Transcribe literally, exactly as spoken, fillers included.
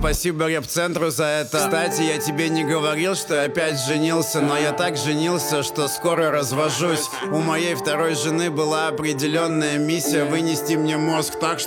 спасибо Реп-центру за это. Кстати, я тебе не говорил, что я опять женился, но я так женился, что скоро развожусь. У моей второй жены была определенная миссия вынести мне мозг так,